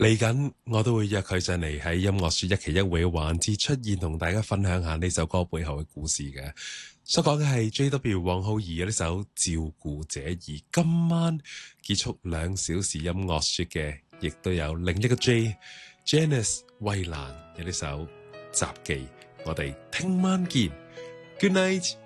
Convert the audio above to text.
嚟緊我都會約佢上嚟喺音樂說一期一會嘅環節出現，同大家分享下呢首歌背後嘅故事嘅。所講嘅係 J.W. 王灝兒嘅呢首《照顧者》，而今晚結束2小時音樂說嘅，亦都有另一個 J，Janice 衛蘭嘅呢首《雜技》。我哋聽晚見 ，Good night。